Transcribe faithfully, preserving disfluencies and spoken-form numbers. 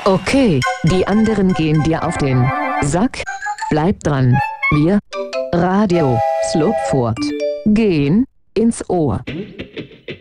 Okay, die anderen gehen dir auf den Sack. Bleib dran. Wir, Radio Slopfort, gehen ins Ohr.